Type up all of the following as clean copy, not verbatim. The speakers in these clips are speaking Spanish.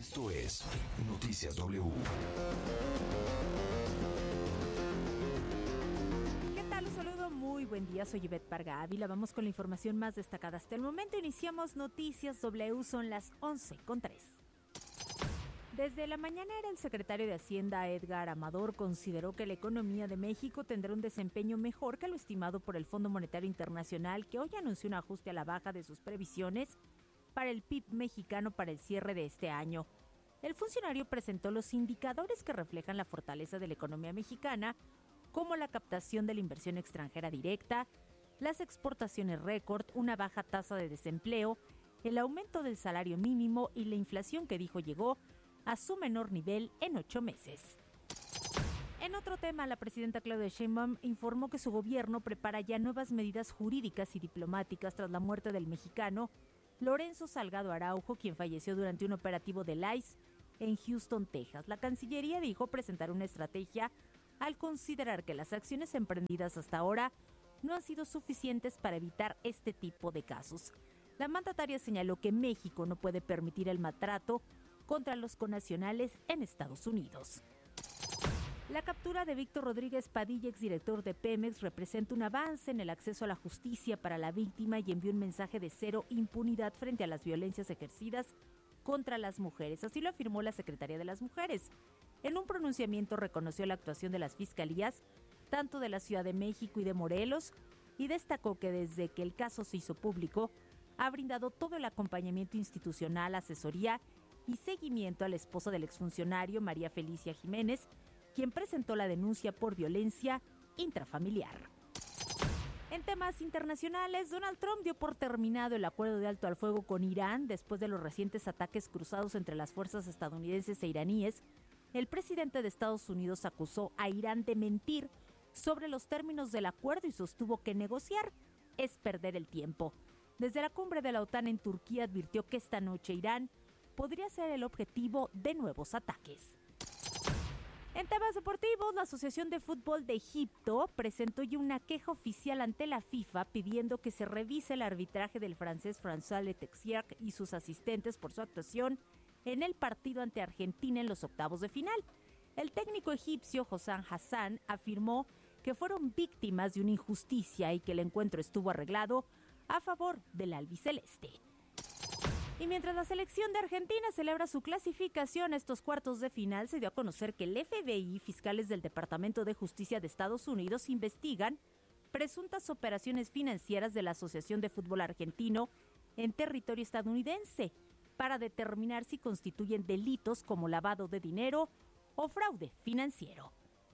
Esto es Noticias W. ¿Qué tal? Un saludo, muy buen día. Soy Ivette Parga Ávila. Vamos con la información más destacada hasta el momento. Iniciamos Noticias W, son las 11:03. Desde la mañanera, el secretario de Hacienda, Edgar Amador, consideró que la economía de México tendrá un desempeño mejor que lo estimado por el Fondo Monetario Internacional, que hoy anunció un ajuste a la baja de sus previsiones para el PIB mexicano para el cierre de este año. El funcionario presentó los indicadores que reflejan la fortaleza de la economía mexicana, como la captación de la inversión extranjera directa, las exportaciones récord, una baja tasa de desempleo, el aumento del salario mínimo y la inflación que dijo llegó a su menor nivel en 8 meses. En otro tema, la presidenta Claudia Sheinbaum informó que su gobierno prepara ya nuevas medidas jurídicas y diplomáticas tras la muerte del mexicano Lorenzo Salgado Araujo, quien falleció durante un operativo del ICE en Houston, Texas. La Cancillería dijo presentar una estrategia al considerar que las acciones emprendidas hasta ahora no han sido suficientes para evitar este tipo de casos. La mandataria señaló que México no puede permitir el maltrato contra los connacionales en Estados Unidos. La captura de Víctor Rodríguez Padilla, exdirector de Pemex, representa un avance en el acceso a la justicia para la víctima y envió un mensaje de cero impunidad frente a las violencias ejercidas contra las mujeres. Así lo afirmó la Secretaría de las Mujeres. En un pronunciamiento reconoció la actuación de las fiscalías, tanto de la Ciudad de México y de Morelos, y destacó que desde que el caso se hizo público, ha brindado todo el acompañamiento institucional, asesoría y seguimiento a la esposa del exfuncionario, María Felicia Jiménez, quien presentó la denuncia por violencia intrafamiliar. En temas internacionales, Donald Trump dio por terminado el acuerdo de alto al fuego con Irán después de los recientes ataques cruzados entre las fuerzas estadounidenses e iraníes. El presidente de Estados Unidos acusó a Irán de mentir sobre los términos del acuerdo y sostuvo que negociar es perder el tiempo. Desde la cumbre de la OTAN en Turquía advirtió que esta noche Irán podría ser el objetivo de nuevos ataques. En temas deportivos, la Asociación de Fútbol de Egipto presentó ya una queja oficial ante la FIFA pidiendo que se revise el arbitraje del francés François Letexier y sus asistentes por su actuación en el partido ante Argentina en los octavos de final. El técnico egipcio Hossam Hassan afirmó que fueron víctimas de una injusticia y que el encuentro estuvo arreglado a favor del albiceleste. Y mientras la selección de Argentina celebra su clasificación a estos cuartos de final, se dio a conocer que el FBI y fiscales del Departamento de Justicia de Estados Unidos investigan presuntas operaciones financieras de la Asociación de Fútbol Argentino en territorio estadounidense para determinar si constituyen delitos como lavado de dinero o fraude financiero.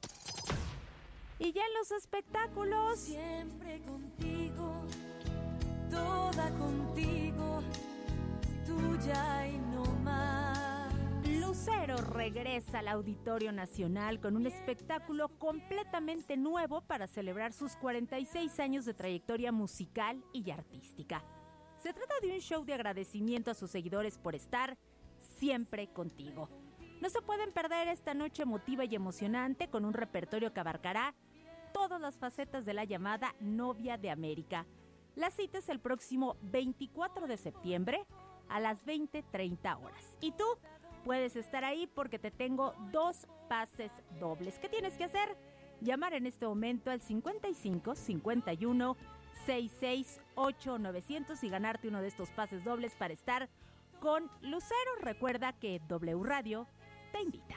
Y ya en los espectáculos, siempre contigo, toda contigo, tuya y no más. Lucero regresa al Auditorio Nacional con un espectáculo completamente nuevo para celebrar sus 46 años de trayectoria musical y artística. Se trata de un show de agradecimiento a sus seguidores por estar siempre contigo. No se pueden perder esta noche emotiva y emocionante con un repertorio que abarcará todas las facetas de la llamada Novia de América. La cita es el próximo 24 de septiembre a las 20:30 horas. Y tú puedes estar ahí porque te tengo 2 pases dobles. ¿Qué tienes que hacer? Llamar en este momento al 55 51 66 8900 y ganarte uno de estos pases dobles para estar con Lucero. Recuerda que W Radio te invita.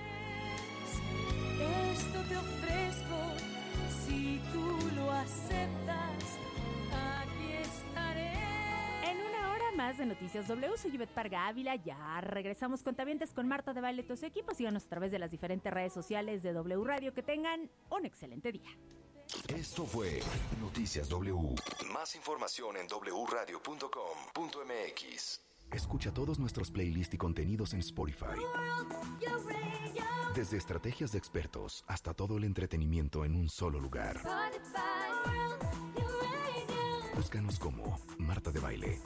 Esto te ofrezco, si tú lo aceptas, aquí estaré. En una hora más de Noticias W, soy Ivette Parga Ávila. Ya regresamos con Tavientes con Marta de Baile, todo su equipo. Síganos a través de las diferentes redes sociales de W Radio. Que tengan un excelente día. Esto fue Noticias W. Más información en wradio.com.mx. Escucha todos nuestros playlists y contenidos en Spotify. Desde estrategias de expertos hasta todo el entretenimiento en un solo lugar. Búscanos como Marta de Baile.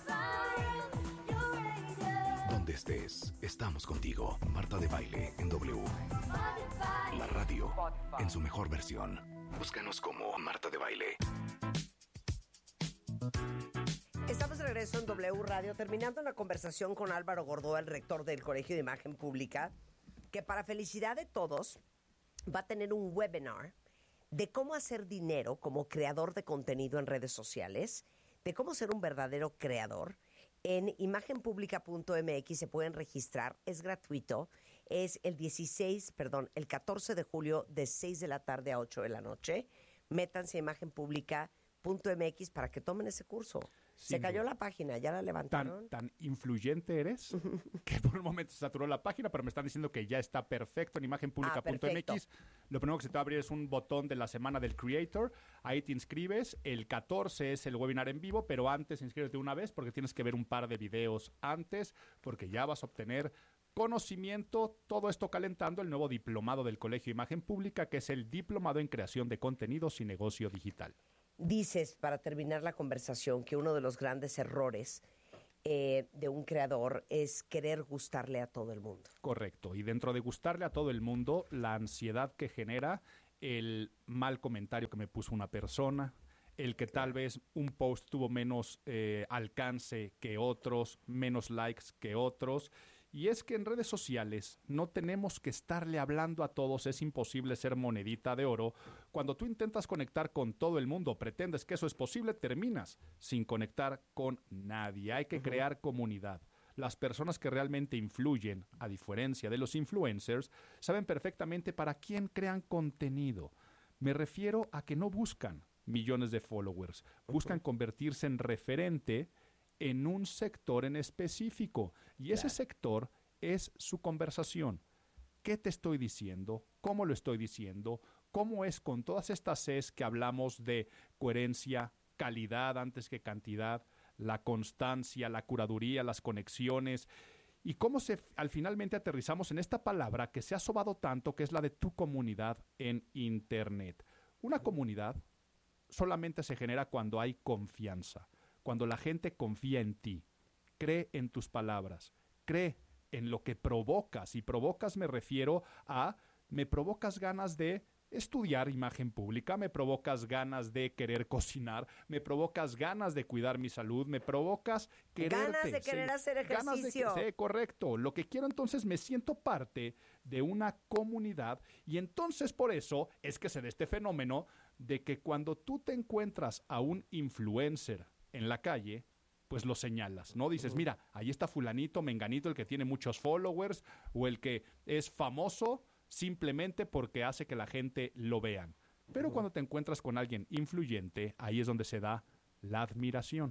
Donde estés, estamos contigo. Marta de Baile en W. La radio en su mejor versión. Búscanos como Marta de Baile. Estamos regreso en W Radio, terminando una conversación con Álvaro Gordoa, el rector del Colegio de Imagen Pública, que para felicidad de todos va a tener un webinar de cómo hacer dinero como creador de contenido en redes sociales, de cómo ser un verdadero creador. En imagenpublica.mx se pueden registrar, es gratuito, es el 14 de julio de 6 de la tarde a 8 de la noche. Métanse a imagenpublica.mx para que tomen ese curso. Se cayó la página, ¿ya la levantaron? Tan influyente eres que por un momento se saturó la página, pero me están diciendo que ya está perfecto en imagenpublica.mx. Lo primero que se te va a abrir es un botón de la semana del Creator. Ahí te inscribes. El 14 es el webinar en vivo, pero antes inscríbete una vez porque tienes que ver un par de videos antes, porque ya vas a obtener conocimiento, todo esto calentando el nuevo diplomado del Colegio de Imagen Pública, que es el Diplomado en Creación de Contenidos y Negocio Digital. Dices, para terminar la conversación, que uno de los grandes errores de un creador es querer gustarle a todo el mundo. Correcto. Y dentro de gustarle a todo el mundo, la ansiedad que genera el mal comentario que me puso una persona, el que tal vez un post tuvo menos alcance que otros, menos likes que otros. Y es que en redes sociales no tenemos que estarle hablando a todos, es imposible ser monedita de oro. Cuando tú intentas conectar con todo el mundo, pretendes que eso es posible, terminas sin conectar con nadie. Hay que crear comunidad. Las personas que realmente influyen, a diferencia de los influencers, saben perfectamente para quién crean contenido. Me refiero a que no buscan millones de followers, buscan convertirse en referente en un sector en específico. Y ese sector es su conversación. ¿Qué te estoy diciendo? ¿Cómo lo estoy diciendo? ¿Cómo es con todas estas Cs que hablamos de coherencia, calidad antes que cantidad, la constancia, la curaduría, las conexiones? Y cómo al finalmente aterrizamos en esta palabra que se ha sobado tanto, que es la de tu comunidad en Internet. Una comunidad solamente se genera cuando hay confianza. Cuando la gente confía en ti, cree en tus palabras, cree en lo que provocas. Y provocas me refiero a, me provocas ganas de estudiar imagen pública, me provocas ganas de querer cocinar, me provocas ganas de cuidar mi salud, me provocas quererte. Ganas de querer hacer ejercicio. Sí, correcto. Lo que quiero entonces, me siento parte de una comunidad y entonces por eso es que se da este fenómeno de que cuando tú te encuentras a un influencer en la calle, pues lo señalas, ¿no? Dices, mira, ahí está fulanito, menganito, el que tiene muchos followers o el que es famoso simplemente porque hace que la gente lo vean. Pero cuando te encuentras con alguien influyente, ahí es donde se da la admiración.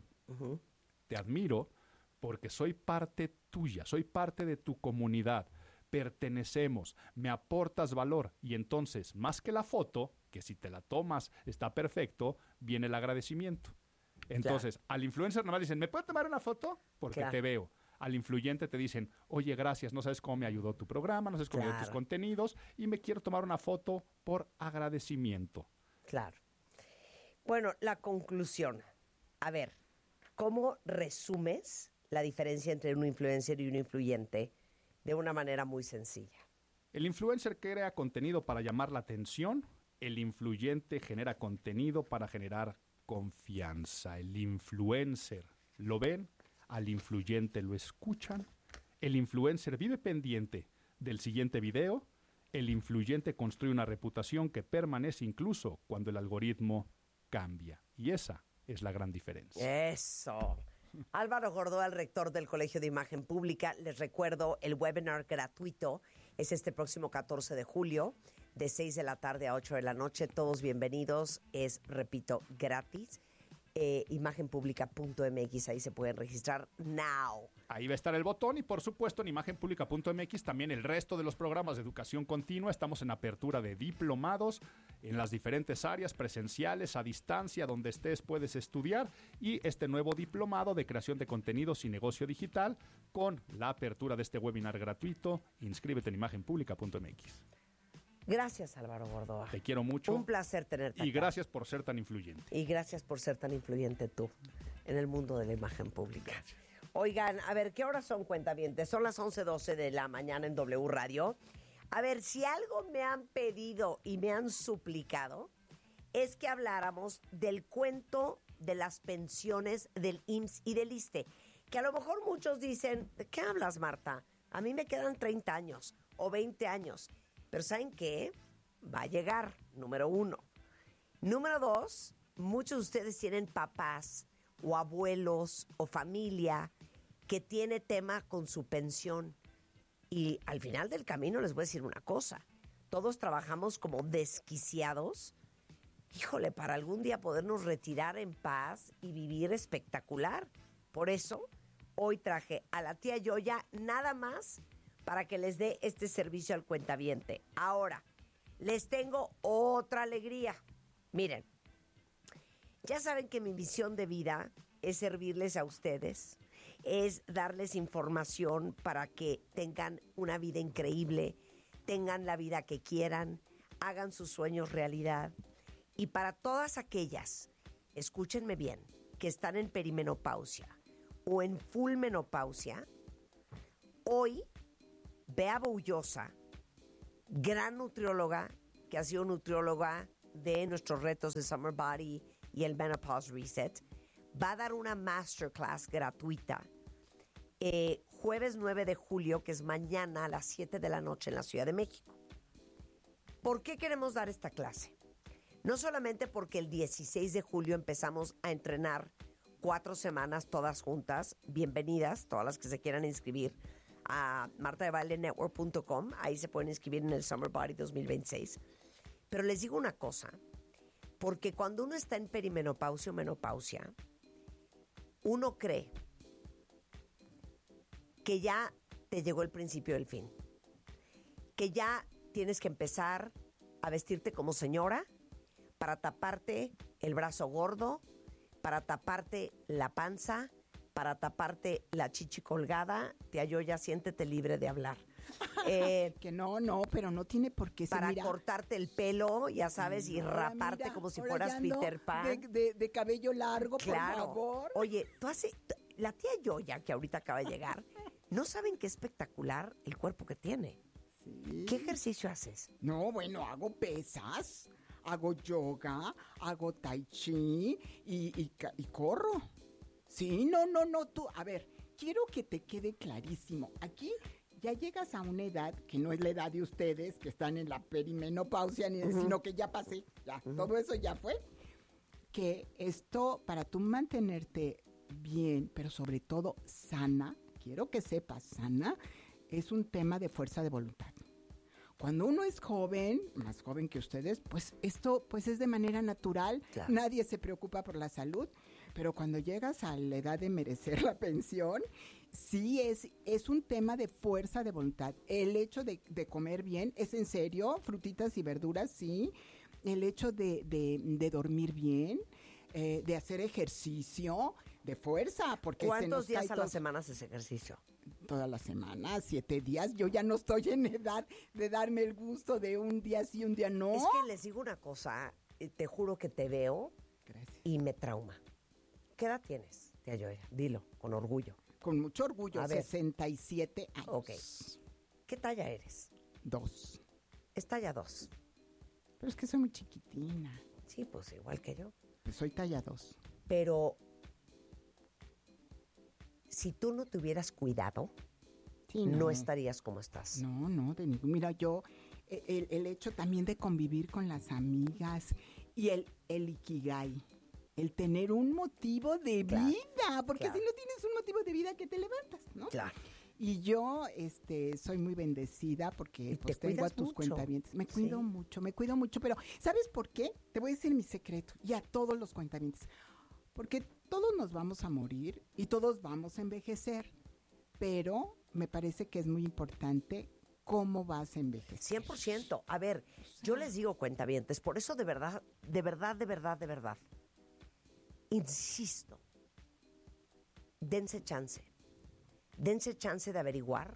Te admiro porque soy parte tuya, soy parte de tu comunidad. Pertenecemos, me aportas valor y entonces, más que la foto, que si te la tomas está perfecto, viene el agradecimiento. Entonces, al influencer nomás dicen, ¿me puedo tomar una foto? Porque te veo. Al influyente te dicen, oye, gracias, no sabes cómo me ayudó tu programa, no sabes cómo me ayudó tus contenidos y me quiero tomar una foto por agradecimiento. Claro. Bueno, la conclusión. A ver, ¿cómo resumes la diferencia entre un influencer y un influyente de una manera muy sencilla? El influencer crea contenido para llamar la atención, el influyente genera contenido para generar confianza. El influencer lo ven, al influyente lo escuchan, el influencer vive pendiente del siguiente video, el influyente construye una reputación que permanece incluso cuando el algoritmo cambia. Y esa es la gran diferencia. ¡Eso! Álvaro Gordoa, el rector del Colegio de Imagen Pública. Les recuerdo, el webinar gratuito es este próximo 14 de julio, de 6 de la tarde a 8 de la noche. Todos bienvenidos. Es, repito, gratis. Imagenpublica.mx, ahí se pueden registrar now. Ahí va a estar el botón y por supuesto en imagenpublica.mx también el resto de los programas de educación continua. Estamos en apertura de diplomados en las diferentes áreas, presenciales, a distancia, donde estés puedes estudiar, y este nuevo diplomado de creación de contenidos y negocio digital con la apertura de este webinar gratuito. Inscríbete en imagenpublica.mx. Gracias, Álvaro Gordoa. Te quiero mucho. Un placer tenerte Y acá. gracias por ser tan influyente. Y gracias por ser tan influyente tú en el mundo de la imagen pública. Oigan, a ver, ¿qué horas son, cuentavientes? Son las 11:12 de la mañana en W Radio. A ver, si algo me han pedido y me han suplicado, es que habláramos del cuento de las pensiones del IMSS y del ISSSTE. Que a lo mejor muchos dicen, ¿de qué hablas, Marta? A mí me quedan 30 años o 20 años. Pero ¿saben qué? Va a llegar, número 1. Número 2, muchos de ustedes tienen papás o abuelos o familia que tiene tema con su pensión. Y al final del camino les voy a decir una cosa. Todos trabajamos como desquiciados. Híjole, para algún día podernos retirar en paz y vivir espectacular. Por eso, hoy traje a la tía Yoya nada más para que les dé este servicio al cuentaviente. Ahora, les tengo otra alegría. Miren, ya saben que mi misión de vida es servirles a ustedes, es darles información para que tengan una vida increíble, tengan la vida que quieran, hagan sus sueños realidad. Y para todas aquellas, escúchenme bien, que están en perimenopausia o en full menopausia, hoy Bea Boullosa, gran nutrióloga, que ha sido nutrióloga de nuestros retos de Summer Body y el Menopause Reset, va a dar una masterclass gratuita jueves 9 de julio, que es mañana a las 7 de la noche en la Ciudad de México. ¿Por qué queremos dar esta clase? No solamente porque el 16 de julio empezamos a entrenar 4 semanas todas juntas. Bienvenidas, todas las que se quieran inscribir a martadebailenetwork.com. Ahí se pueden inscribir en el Summer Body 2026. Pero les digo una cosa, porque cuando uno está en perimenopausia o menopausia, uno cree que ya te llegó el principio del fin, que ya tienes que empezar a vestirte como señora para taparte el brazo gordo, para taparte la panza, para taparte la chichi colgada. Tía Yoya, siéntete libre de hablar. Que no, pero no tiene por qué ser. Para cortarte el pelo, ya sabes, y raparte mira, como si ahora fueras ya ando Peter Pan. De cabello largo, Claro. por favor. Oye, la tía Yoya, que ahorita acaba de llegar, ¿no saben qué espectacular el cuerpo que tiene? Sí. ¿Qué ejercicio haces? No, bueno, hago pesas, hago yoga, hago tai chi y corro. Sí, no, tú, a ver, quiero que te quede clarísimo. Aquí ya llegas a una edad que no es la edad de ustedes, que están en la perimenopausia, sino que ya pasé, ya, todo eso ya fue. Que esto, para tú mantenerte bien, pero sobre todo sana, quiero que sepas, sana, es un tema de fuerza de voluntad. Cuando uno es joven, más joven que ustedes, pues esto pues es de manera natural, Claro. Nadie se preocupa por la salud, pero cuando llegas a la edad de merecer la pensión, sí es un tema de fuerza de voluntad. El hecho de comer bien, es en serio, frutitas y verduras, sí. El hecho de dormir bien, de hacer ejercicio de fuerza, porque ¿Cuántos días a la todo. semana haces ejercicio? Toda la semana, 7 días. Yo ya no estoy en edad de darme el gusto de un día sí, un día no. Es que les digo una cosa, te juro que te veo Gracias. y me trauma. ¿Qué edad tienes, tía Yoya? Dilo, con orgullo. Con mucho orgullo, A ver. 67 años. Ok. ¿Qué talla eres? 2. Es talla 2. Pero es que soy muy chiquitina. Sí, pues igual que yo. Pues soy talla 2. Pero si tú no te hubieras cuidado, Sí, no estarías como estás. No, de ningún. Mira, yo, el hecho también de convivir con las amigas y el ikigai, el tener un motivo de Claro, vida, porque claro. si no tienes un motivo de vida, ¿qué te levantas, no? Claro. Y yo, soy muy bendecida porque Y pues te tengo a cuidas tus mucho. cuentavientes. Me cuido Sí. mucho, pero ¿sabes por qué? Te voy a decir mi secreto y a todos los cuentavientes. Porque todos nos vamos a morir y todos vamos a envejecer, pero me parece que es muy importante cómo vas a envejecer. 100%. A ver, yo les digo, cuentavientes, por eso de verdad, insisto, dense chance de averiguar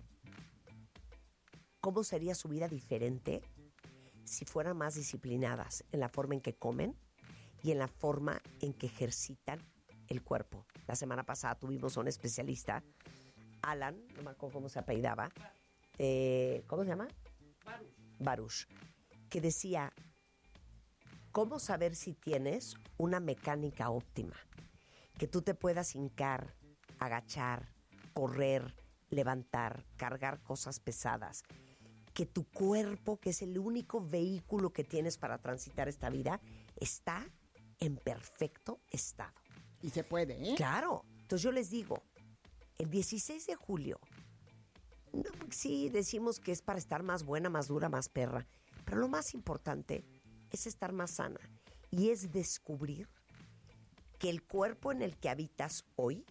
cómo sería su vida diferente si fueran más disciplinadas en la forma en que comen y en la forma en que ejercitan el cuerpo. La semana pasada tuvimos a un especialista, Alan, no me acuerdo cómo se apellidaba, ¿cómo se llama? Baruch, que decía, ¿Cómo saber si tienes una mecánica óptima? Que tú te puedas hincar, agachar, correr, levantar, cargar cosas pesadas. Que tu cuerpo, que es el único vehículo que tienes para transitar esta vida, está en perfecto estado. Y se puede, ¿eh? Claro. Entonces yo les digo, el 16 de julio, no, sí decimos que es para estar más buena, más dura, más perra, pero lo más importante es estar más sana y es descubrir que el cuerpo en el que habitas hoy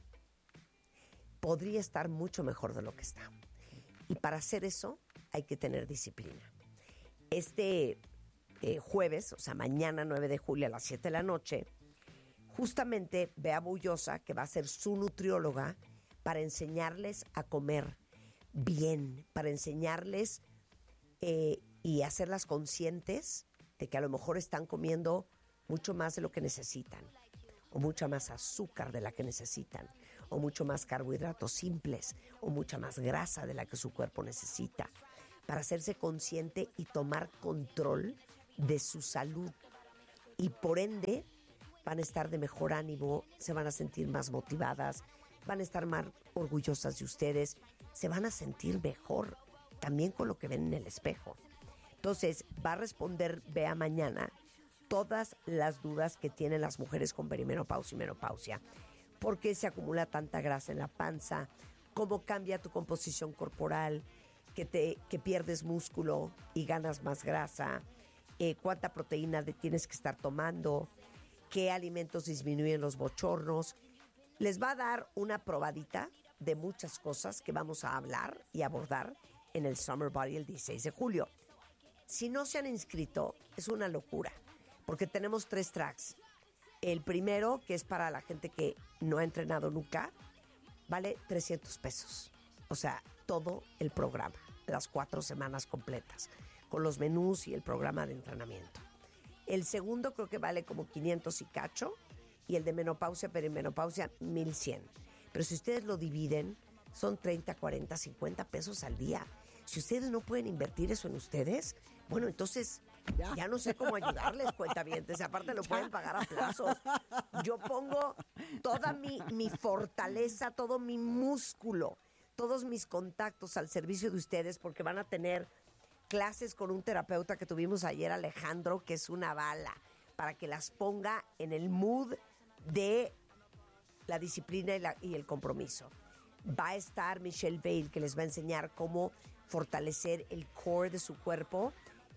podría estar mucho mejor de lo que está. Y para hacer eso hay que tener disciplina. Este jueves, o sea, mañana 9 de julio a las 7 de la noche, justamente Bea Bullosa, que va a ser su nutrióloga, para enseñarles a comer bien, para enseñarles y hacerlas conscientes de que a lo mejor están comiendo mucho más de lo que necesitan, o mucha más azúcar de la que necesitan, o mucho más carbohidratos simples, o mucha más grasa de la que su cuerpo necesita, para hacerse consciente y tomar control de su salud. Y por ende van a estar de mejor ánimo, se van a sentir más motivadas, van a estar más orgullosas de ustedes, se van a sentir mejor también con lo que ven en el espejo. Entonces va a responder Bea mañana todas las dudas que tienen las mujeres con perimenopausia y menopausia. ¿Por qué se acumula tanta grasa en la panza? ¿Cómo cambia tu composición corporal? Que pierdes músculo y ganas más grasa. ¿Cuánta proteína tienes que estar tomando? ¿Qué alimentos disminuyen los bochornos? Les va a dar una probadita de muchas cosas que vamos a hablar y abordar en el Summer Body el 16 de julio. Si no se han inscrito, es una locura, porque tenemos 3 tracks. El primero, que es para la gente que no ha entrenado nunca, vale 300 pesos. O sea, todo el programa, las 4 semanas completas, con los menús y el programa de entrenamiento. El segundo creo que vale como 500 y cacho, y el de menopausia, perimenopausia, 1,100. Pero si ustedes lo dividen, son 30, 40, 50 pesos al día. Si ustedes no pueden invertir eso en ustedes, bueno, entonces ya no sé cómo ayudarles, cuentavientes. Aparte lo pueden pagar a plazos. Yo pongo toda mi fortaleza, todo mi músculo, todos mis contactos al servicio de ustedes, porque van a tener clases con un terapeuta que tuvimos ayer, Alejandro, que es una bala, para que las ponga en el mood de la disciplina y el compromiso. Va a estar Michelle Bale, que les va a enseñar cómo fortalecer el core de su cuerpo,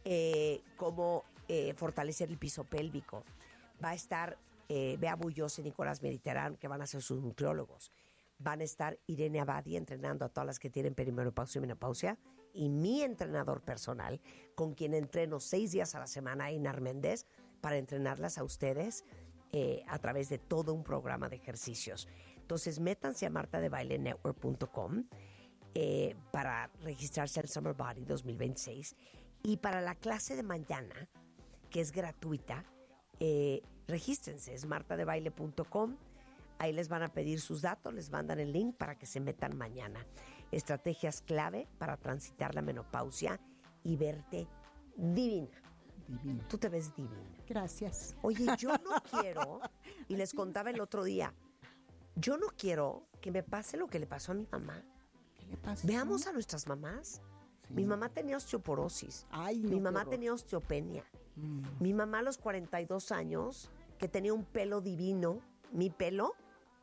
cómo fortalecer el piso pélvico. Va a estar Bea Bullosa y Nicolás Mediterrán, que van a ser sus nutriólogos. Van a estar Irene Abadi entrenando a todas las que tienen perimenopausia y menopausia, y mi entrenador personal, con quien entreno 6 días a la semana, Inar Méndez, para entrenarlas a ustedes a través de todo un programa de ejercicios. Entonces, métanse a martadebailenetwork.com para registrarse al Summer Body 2026. Y para la clase de mañana, que es gratuita, regístrense, es martadebaile.com. Ahí les van a pedir sus datos, les mandan el link para que se metan mañana. Estrategias clave para transitar la menopausia y verte divina. Divino. Tú te ves divina. Gracias. Oye, yo no quiero, y les contaba el otro día, yo no quiero que me pase lo que le pasó a mi mamá. ¿Qué le pasó? Veamos a nuestras mamás. Sí. Mi mamá tenía osteoporosis. Ay, no, mi qué mamá horror. tenía osteopenia. Mi mamá a los 42 años, que tenía un pelo divino, mi pelo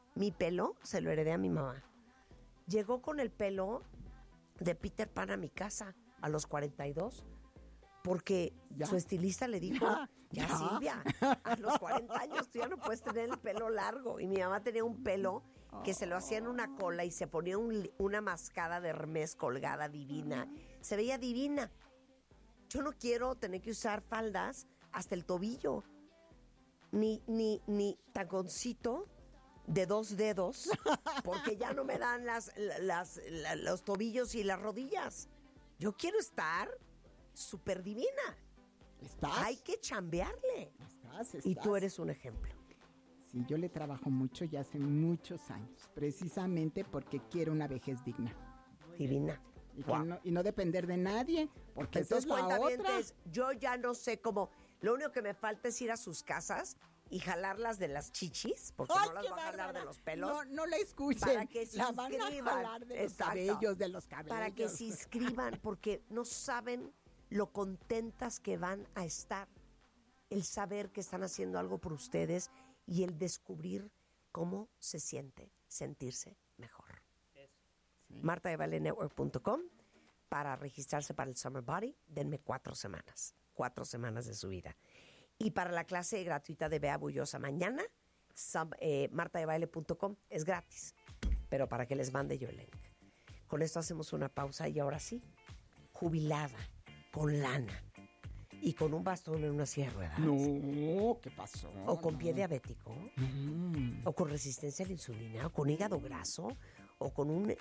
se lo heredé a mi mamá. Llegó con el pelo de Peter Pan a mi casa a los 42, porque Ya. su estilista le dijo, ya Silvia, a los 40 años tú ya no puedes tener el pelo largo. Y mi mamá tenía un pelo que se lo hacía en una cola y se ponía una mascada de Hermès colgada divina. Se veía divina. Yo no quiero tener que usar faldas hasta el tobillo, ni taconcito de 2 dedos, porque ya no me dan los tobillos y las rodillas. Yo quiero estar súper divina. ¿Estás? Hay que chambearle. Estás. Y tú eres un ejemplo. Sí, yo le trabajo mucho ya hace muchos años, precisamente porque quiero una vejez digna. Divina. Y, Wow. y no depender de nadie, porque esa es Entonces, la otra. cuentavientes, yo ya no sé cómo. Lo único que me falta es ir a sus casas y jalarlas de las chichis, porque ¡Ay, no las qué va a jalar bárbara! de los pelos. No, no la escuchen. Para que se la van a inscriban. jalar de los Exacto. cabellos, de los cabellos. Para que se inscriban, porque no saben lo contentas que van a estar. El saber que están haciendo algo por ustedes y el descubrir cómo se siente sentirse mejor. MartaDeBaileNetwork.com para registrarse para el Summer Body. Denme 4 semanas. 4 semanas de su vida. Y para la clase gratuita de Bea Bullosa mañana, martadebaile.com, es gratis, pero para que les mande yo el link. Con esto hacemos una pausa y ahora sí, jubilada, con lana y con un bastón en una silla de ruedas. No, ¿qué pasó? O con pie No. diabético, o con resistencia a la insulina, o con hígado graso, o con un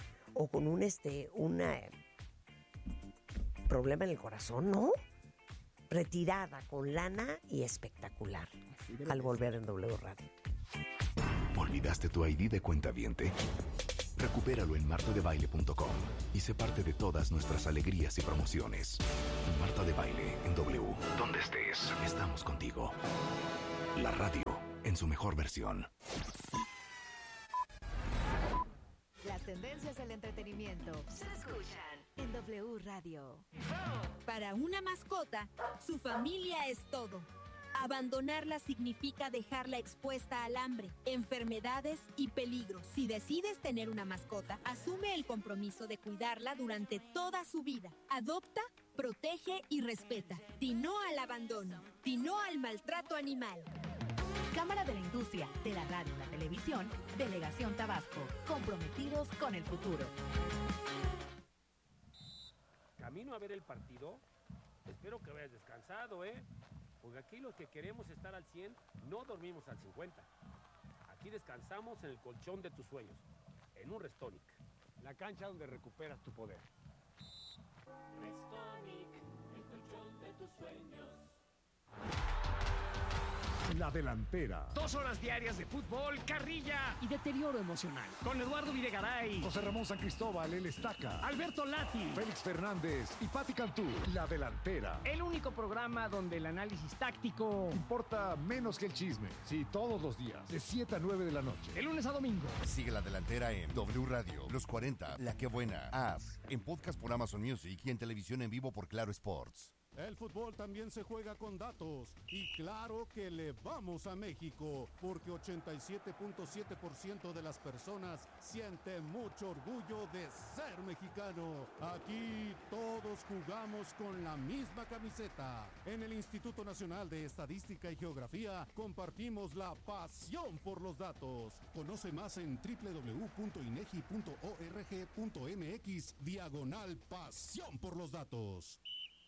problema en el corazón, ¿no? Retirada, con lana y espectacular. Al volver en W Radio. ¿Olvidaste tu ID de cuentaviente? Recupéralo en martadebaile.com y sé parte de todas nuestras alegrías y promociones. Marta de Baile en W. Donde estés, estamos contigo. La radio en su mejor versión. Las tendencias del entretenimiento se escuchan en W Radio. Para una mascota, su familia es todo. Abandonarla significa dejarla expuesta al hambre, enfermedades y peligros. Si decides tener una mascota, asume el compromiso de cuidarla durante toda su vida. Adopta, protege y respeta. Di no al abandono. Di no al maltrato animal. Cámara de la Industria, de la Radio y la Televisión, Delegación Tabasco, comprometidos con el futuro. Camino a ver el partido. Espero que vayas descansado, porque aquí los que queremos estar al 100 no dormimos al 50. Aquí descansamos en el colchón de tus sueños, en un Restonic, la cancha donde recuperas tu poder. Restonic, el colchón de tus sueños. La Delantera. 2 horas diarias de fútbol, carrilla y deterioro emocional. Con Eduardo Videgaray, José Ramón San Cristóbal, el Estaca. Alberto Lati, Félix Fernández y Pati Cantú. La Delantera. El único programa donde el análisis táctico Importa menos que el chisme. Sí, todos los días, de 7 a 9 de la noche. de lunes a domingo. Sigue La Delantera en W Radio, Los 40, La Que Buena, As, en podcast por Amazon Music y en televisión en vivo por Claro Sports. El fútbol también se juega con datos y claro que le vamos a México porque 87.7% de las personas sienten mucho orgullo de ser mexicano. Aquí todos jugamos con la misma camiseta. En el Instituto Nacional de Estadística y Geografía compartimos la pasión por los datos. Conoce más en www.inegi.org.mx/pasión por los datos.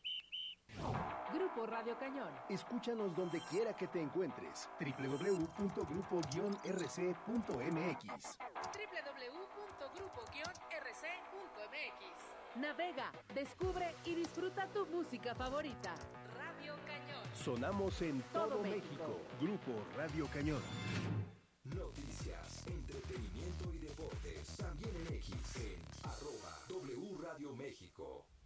Grupo Radio Cañón. Escúchanos donde quiera que te encuentres. www.grupo-rc.mx. www.grupo-rc.mx. Navega, descubre y disfruta tu música favorita. Radio Cañón. Sonamos en todo México. Grupo Radio Cañón. Noticias, entretenimiento y deportes. También en X, en @W Radio México.